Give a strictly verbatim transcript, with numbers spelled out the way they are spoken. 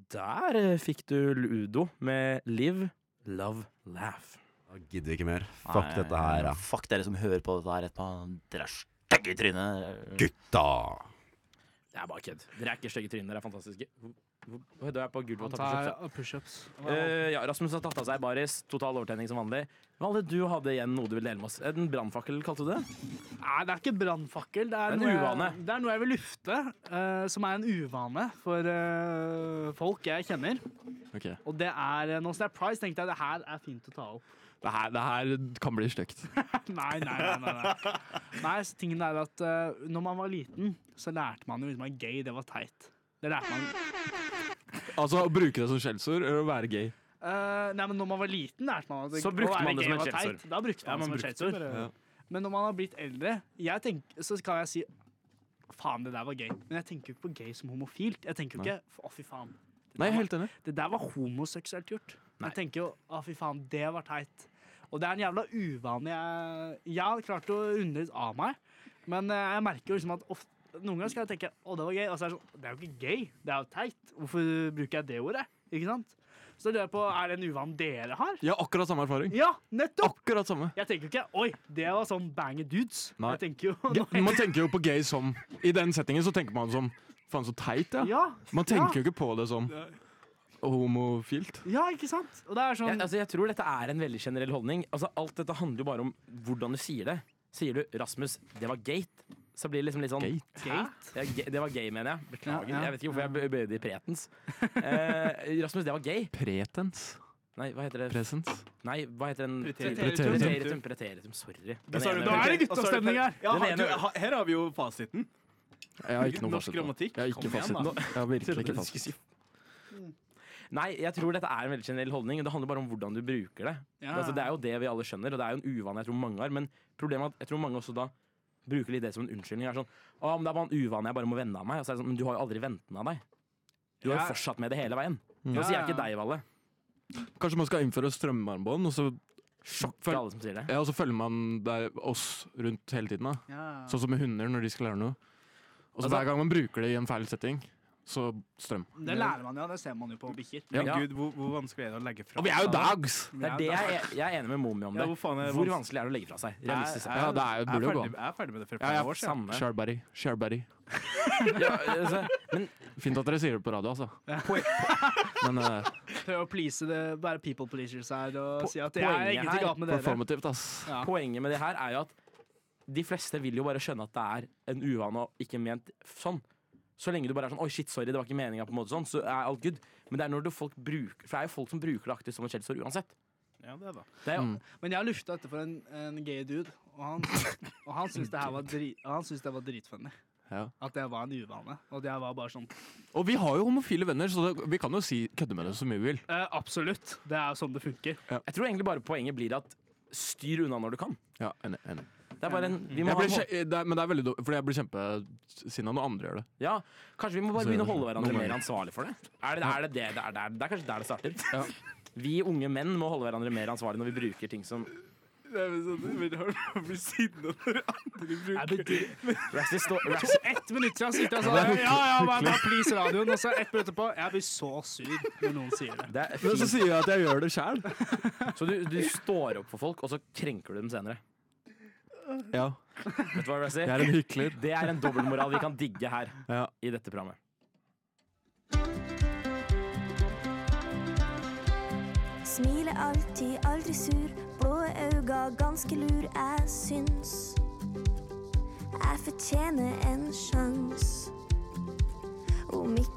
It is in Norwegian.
der eh, fikk du Ludo med Live, Love, Laugh. Da gidder vi ikke mer. Fuck Nei, dette her, ja. Fuck dere som hører på dette her etterpå. Dere er stygge i trynet. Gutta! Det er bare kødd. Dere er ikke stygge tryner, dere er fantastiske. Hvor- hvor- Du er på gulvet og Han tar tar pushups. pushups. Uh, ja, Rasmus har tatt av seg baris, total overtenning som vanlig. Hva hadde du hadde igjen noe du ville dele med oss? En brannfakkel, kalte du det? Nei, det er ikke brannfakkel. Det er, En noe jeg- uvane. Det er noe jeg vil lufte, eh, som er en uvane for eh, folk jeg kjenner. Ok. Og det er eh, Nå som det er Price, tenkte jeg det her er fint å ta opp. Det her, det her kan bli stygt. Nei, nei, nei. Nei, nei. nei så tingen er at eh, når man var liten, så lærte man jo liksom at gay, det var teit. Det lærte man. Altså, å bruke det som skjellsord eller å være gay. Eh, nei, men når man var liten, lærte man at Så å brukte være man det gay som et var skjellsord. teit. Da brukte man det som et skjellsord. Ja. Men når man har blitt eldre, jeg tenker, så kan jeg si faen, det der var gay. Men jeg tenker jo ikke på gay som homofilt. Jeg tenker jo ikke å, fy faen. Det Nei, der var- helt enig. Det der var homoseksuelt gjort. Nei. Jeg tenker jo å, fy faen, det var teit. Og det er en jævla uvane jeg Jeg har klart å unne litt av meg, men eh, jeg merker jo liksom at ofte, noen ganger skal jeg tenke å, det var gay. Og så er det sånn, det er jo ikke gay, det er jo teit. Hvorfor bruker jeg det ordet? Ikke sant? Så lurer jeg på, er det en uvane dere har? Jeg har akkurat samme erfaring. Ja, nettopp! Akkurat samme. Jeg tenker jo ikke oi, det var sånn banger dudes. Nei. Jeg tenker jo Ge- Man tenker jo på gay som I den settingen så tenker man som faen så teit, ja. Ja, Man tenker jo ikke på det som homofilt. ja, ikke sant? Og det er sånn Jeg, altså, jeg tror dette er en veldig generell holdning. Altså, alt dette handler jo bare om hvordan du sier det. Sier du 'Rasmus, det var gate', så blir det liksom litt sånn Gate? Gate? Ja, ga- det var gay, mener jeg. Beklager. Ja, ja. Jeg vet ikke hvorfor jeg bøyde i pretens. Eh, Rasmus, det var gay. Pretens? Nei, hva heter det? Presens? Nei, hva heter den? Preteritum. Preteritum. Preteritum, sorry. Den sa du ene- nå? Nå er det Og så er det guttastemning her! Ja, Den ha- ene- du, ha, her har vi jo fasiten. Jeg har ikke noe Norsk fasit nå. grammatikk. Jeg har ikke Kom igjen, fasit nå. da. Jeg har virkelig ikke fasit. Nei, jeg tror dette er en veldig generell holdning. Og det handler bare om hvordan du bruker det. Ja. Altså, det er jo det vi alle skjønner, og det er jo en uvane jeg tror mange har. Men problemet er at jeg tror mange også da bruker litt det som en unnskyldning. Er sånn, å, men det er bare en uvane jeg bare må vende av meg. Og så er det sånn, men du har jo aldri vendt den av deg. Du har jo Ja. fortsatt med det hele veien. Nå Ja, sier jeg ja. ikke deg, Valle. Kanskje man skal innføre strømarmbånd, og så Sjokk Føl- til alle som sier det. ja, og så følger man der, oss rundt hele tiden. Da. Ja. Sånn som med hunder når de skal lære noe. Og så Altså- hver gang man bruker det i en feil setting, så strøm. Det lærer man jo, det ser man jo på bikkjer. Men Ja. gud, hvor, hvor vanskelig er det å legge fra Og vi er jo seg? dogs! Det er det jeg, er- jeg er enig med Momi om Ja, det. hvor faen er det Hvor vans- vanskelig er det å legge fra seg? Jeg, Realistisk sett. Ja, det er- jeg, burde jo gå ferdig, jeg er ferdig med det for et Ja, par ja, år siden. Samme. Share buddy. Share buddy. Ja, altså, men Fint at dere sier det på radio, altså. Men uh, Prøve å please det, være people pleasers her og Po- si at det er poenget ingenting her- galt med dere. performativt, ass. Ja. poenget med det her er jo at de fleste vil jo bare skjønne at det er en uvane og ikke ment sånn. Så lenge du bare er sånn 'oi, shit, sorry, det var ikke meninga', på en måte sånn, så er alt good. Men det er når du folk bruker For det er jo folk som bruker det aktivt som et skjellsord uansett. Ja, det er det. Det er jo, Mm. Men jeg har lufta dette for en, en gay dude, og han, og han syntes det her var, dri, og han syntes det var dritfunny. Ja. At det var en uvane. Og det var bare sånn Og vi har jo homofile venner, så det, vi kan jo si kødde med det så mye vi vil. eh, Absolutt. Det er sånn det funker. jeg tror egentlig bare poenget blir at styr unna når du kan. Ja, enig, enig. Det er bare en vi må Jeg ha, blir, kje- det er, men det er veldig dårlig, fordi jeg blir kjempesinna når andre gjør det. ja, Kanskje vi må bare Så- begynne å holde hverandre noen mer ganger. ansvarlig for det? Er det, er det, det, det, er, det, er, det er kanskje der det starter. Ja. Vi unge menn må holde hverandre mer ansvarlig når vi bruker ting som Det er sånn, men har du blitt sinna når andre Jeg bruker blir Rasty stå, To, Rasty, ett minutt siden sitter jeg og sa ja, ja, bare, bare please radioen. Og så ett minutt på. Jeg blir så sur når noen sier det. det er Men så fint. sier jeg at jeg gjør det sjæl. Så du, du står opp for folk, og så krenker du dem senere. Ja, Vet du hva Rasty? jeg er en hykler. Det er en dobbeltmoral vi kan digge her Ja. i dette programmet. Smiler alltid, aldri sur. Blå øyne, ganske lur, jeg syns. Jeg fortjener en sjans. Om ikke